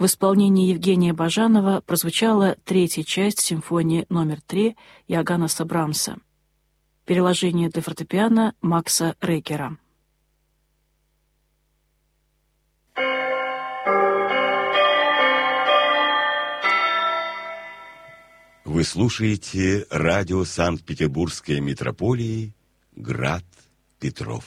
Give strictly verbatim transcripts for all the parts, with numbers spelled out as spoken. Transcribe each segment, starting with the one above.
в исполнении Евгения Бажанова прозвучала третья часть симфонии номер три Иоганнеса Брамса. Переложение для фортепиано Макса Рейкера. Вы слушаете радио Санкт-Петербургской митрополии «Град Петров».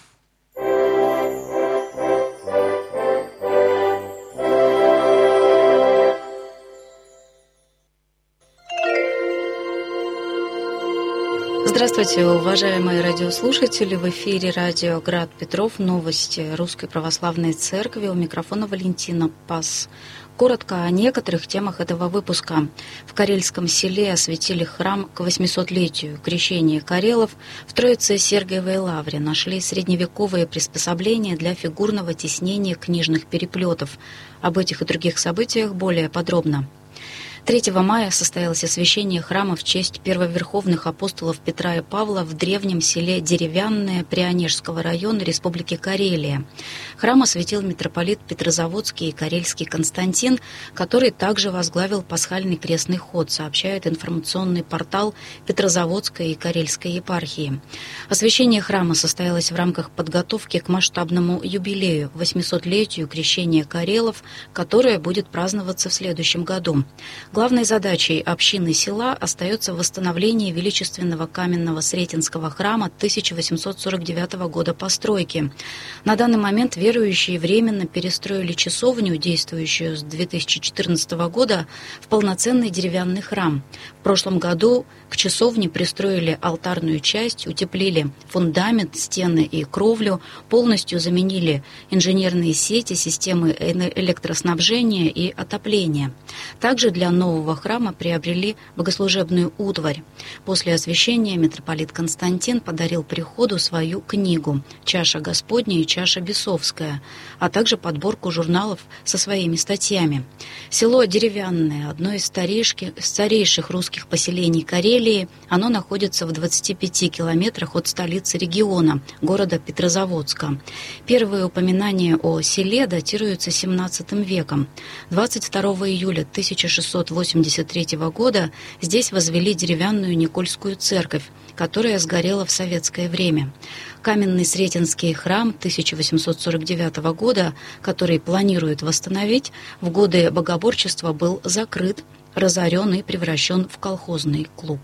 Здравствуйте, уважаемые радиослушатели! В эфире радио «Град Петров», новости Русской Православной Церкви. У микрофона Валентина Пас. Коротко о некоторых темах этого выпуска. В Карельском селе осветили храм к восьмисотлетию крещения карелов. В Троице-Сергиевой лавре нашли средневековые приспособления для фигурного тиснения книжных переплетов. Об этих и других событиях более подробно. третьего мая состоялось освящение храма в честь первоверховных апостолов Петра и Павла в древнем селе Деревянное Прионежского района Республики Карелия. Храм осветил митрополит Петрозаводский и Карельский Константин, который также возглавил пасхальный крестный ход, сообщает информационный портал Петрозаводской и Карельской епархии. Освящение храма состоялось в рамках подготовки к масштабному юбилею, восьмисотлетию крещения карелов, которое будет праздноваться в следующем году. Главной задачей общины села остается восстановление величественного каменного Сретенского храма тысяча восемьсот сорок девятого года постройки. На данный момент верующие временно перестроили часовню, действующую с две тысячи четырнадцатого года, в полноценный деревянный храм. В прошлом году к часовне пристроили алтарную часть, утеплили фундамент, стены и кровлю, полностью заменили инженерные сети, системы электроснабжения и отопления. Также для нового храма приобрели богослужебную утварь. После освящения митрополит Константин подарил приходу свою книгу «Чаша Господня» и «Чаша Бесовская», а также подборку журналов со своими статьями. Село Деревянное, одно из старейших русских поселений Карелии, оно находится в двадцати пяти километрах от столицы региона, города Петрозаводска. Первые упоминания о селе датируются семнадцатым веком. двадцать второго июля тысяча шестьсот восемьдесят третьего года здесь возвели деревянную Никольскую церковь, которая сгорела в советское время. Каменный Сретенский храм тысяча восемьсот сорок девятого года, который планируют восстановить, в годы богоборчества был закрыт, разорен и превращен в колхозный клуб.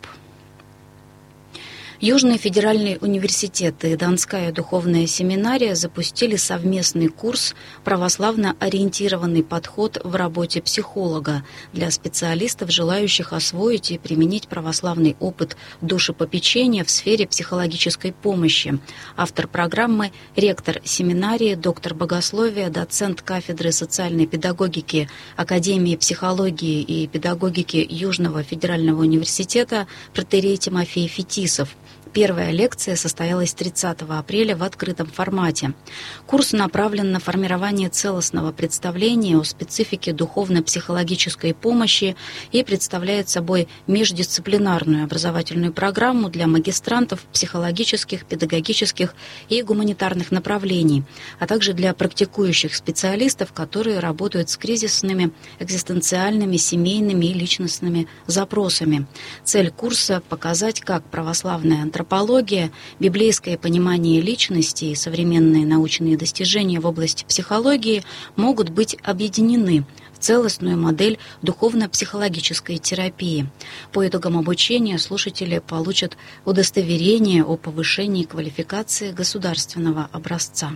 Южный федеральный университет и Донская духовная семинария запустили совместный курс «Православно ориентированный подход в работе психолога» для специалистов, желающих освоить и применить православный опыт душепопечения в сфере психологической помощи. Автор программы – ректор семинарии, доктор богословия, доцент кафедры социальной педагогики Академии психологии и педагогики Южного федерального университета протоиерей Тимофей Фетисов. Первая лекция состоялась тридцатого апреля в открытом формате. Курс направлен на формирование целостного представления о специфике духовно-психологической помощи и представляет собой междисциплинарную образовательную программу для магистрантов психологических, педагогических и гуманитарных направлений, а также для практикующих специалистов, которые работают с кризисными, экзистенциальными, семейными и личностными запросами. Цель курса – показать, как православная антропология, Антропология, библейское понимание личности и современные научные достижения в области психологии могут быть объединены в целостную модель духовно-психологической терапии. По итогам обучения слушатели получат удостоверение о повышении квалификации государственного образца.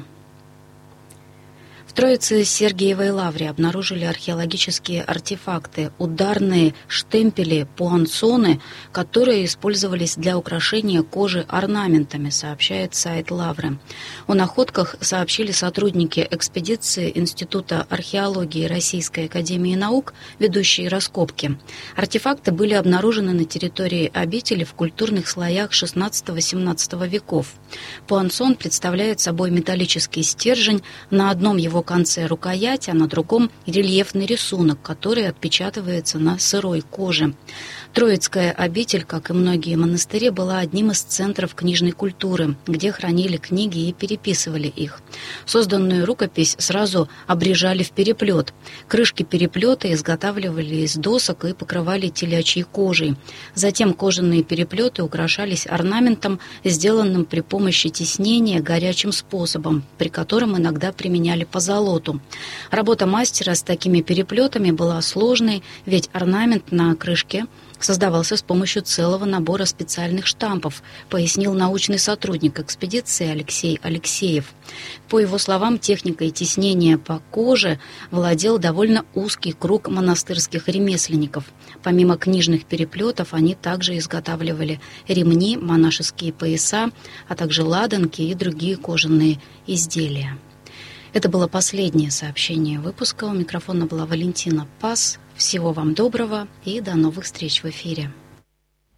В Троице-Сергиевой лавре обнаружили археологические артефакты, ударные штемпели, пуансоны, которые использовались для украшения кожи орнаментами, сообщает сайт лавры. О находках сообщили сотрудники экспедиции Института археологии Российской академии наук, ведущие раскопки. Артефакты были обнаружены на территории обители в культурных слоях шестнадцатого-семнадцатого веков. Пуансон представляет собой металлический стержень, на одном его конце рукоять, а на другом рельефный рисунок, который отпечатывается на сырой коже. Троицкая обитель, как и многие монастыри, была одним из центров книжной культуры, где хранили книги и переписывали их. Созданную рукопись сразу обрежали в переплет. Крышки переплета изготавливали из досок и покрывали телячьей кожей. Затем кожаные переплеты украшались орнаментом, сделанным при помощи тиснения горячим способом, при котором иногда применяли позолоту. Работа мастера с такими переплетами была сложной, ведь орнамент на крышке создавался с помощью целого набора специальных штампов, пояснил научный сотрудник экспедиции Алексей Алексеев. По его словам, техникой тиснения по коже владел довольно узкий круг монастырских ремесленников. Помимо книжных переплетов, они также изготавливали ремни, монашеские пояса, а также ладанки и другие кожаные изделия. Это было последнее сообщение выпуска. У микрофона была Валентина Пас. Всего вам доброго и до новых встреч в эфире.